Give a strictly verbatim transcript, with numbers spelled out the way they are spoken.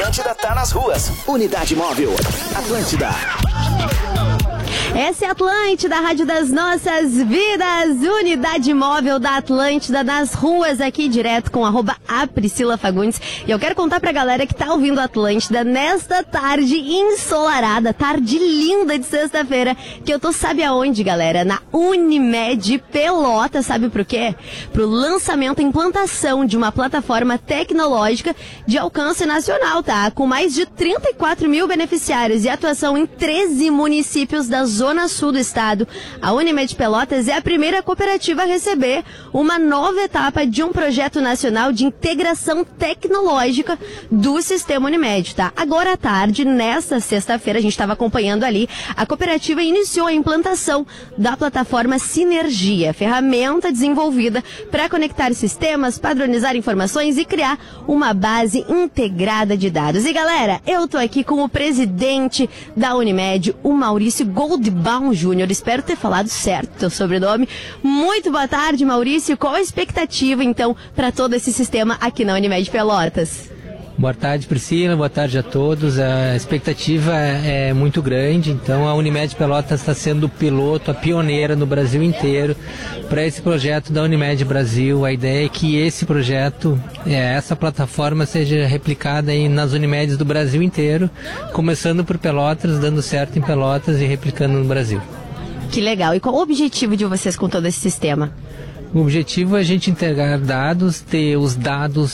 Atlântida tá nas ruas. Unidade Móvel. Atlântida. Essa é a Atlântida, a rádio das nossas vidas, unidade móvel da Atlântida nas ruas, aqui direto com arroba a Priscila Fagundes. E eu quero contar pra galera que tá ouvindo a Atlântida nesta tarde ensolarada, tarde linda de sexta-feira, que eu tô, sabe aonde, galera? Na Unimed Pelotas, sabe por quê? Pro lançamento e implantação de uma plataforma tecnológica de alcance nacional, tá? Com mais de trinta e quatro mil beneficiários e atuação em treze municípios da Zona Sul do estado. A Unimed Pelotas é a primeira cooperativa a receber uma nova etapa de um projeto nacional de integração tecnológica do sistema Unimed, tá? Agora à tarde, nesta sexta-feira, a gente estava acompanhando ali, a cooperativa iniciou a implantação da plataforma Sinergia, ferramenta desenvolvida para conectar sistemas, padronizar informações e criar uma base integrada de dados. E galera, eu tô aqui com o presidente da Unimed, o Maurício Goldbaum Júnior, espero ter falado certo o teu sobrenome. Muito boa tarde, Maurício. Qual a expectativa, então, para todo esse sistema aqui na Unimed Pelotas? Boa tarde, Priscila. Boa tarde a todos. A expectativa é muito grande, então a Unimed Pelotas está sendo o piloto, a pioneira no Brasil inteiro para esse projeto da Unimed Brasil. A ideia é que esse projeto, essa plataforma seja replicada aí nas Unimeds do Brasil inteiro, começando por Pelotas, dando certo em Pelotas e replicando no Brasil. Que legal. E qual o objetivo de vocês com todo esse sistema? O objetivo é a gente integrar dados, ter os dados